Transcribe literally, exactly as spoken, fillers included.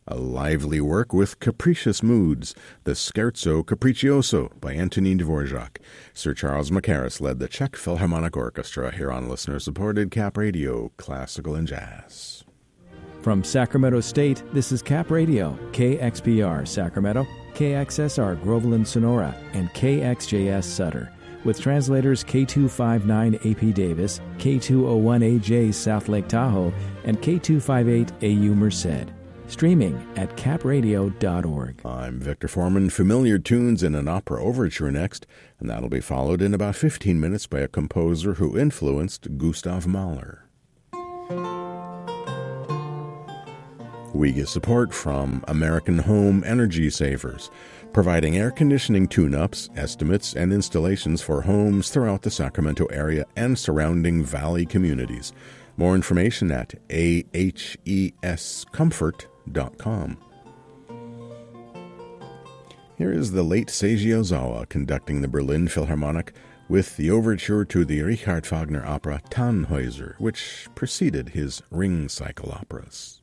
A lively work with capricious moods, the Scherzo Capriccioso by Antonin Dvorak. Sir Charles Mackerras led the Czech Philharmonic Orchestra here on listener-supported Cap Radio, Classical and Jazz. From Sacramento State, this is Cap Radio, K X P R Sacramento, K X S R Groveland Sonora, and K X J S Sutter, with translators K two fifty-nine A P Davis, K two oh one A J South Lake Tahoe, and K two fifty-eight A U Merced. Streaming at cap radio dot org. I'm Victor Foreman. Familiar tunes in an opera overture next, and that'll be followed in about fifteen minutes by a composer who influenced Gustav Mahler. We get support from American Home Energy Savers, providing air conditioning tune-ups, estimates, and installations for homes throughout the Sacramento area and surrounding valley communities. More information at a h e s comfort dot com. Here is the late Seiji Ozawa conducting the Berlin Philharmonic with the overture to the Richard Wagner opera Tannhäuser, which preceded his Ring Cycle operas.